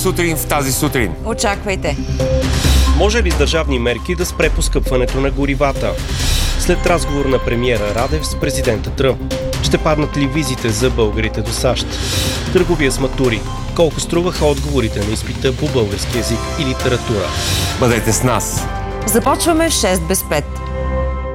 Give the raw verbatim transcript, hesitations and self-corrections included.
сутрин в тази сутрин. Очаквайте. Може ли с държавни мерки да спре поскъпването на горивата? След разговор на премиера Радев с президента Тръмп. Ще паднат ли визите за българите до САЩ? Търговия с матури. Колко струваха отговорите на изпита по български език и литература? Бъдете с нас. Започваме в шест без пет.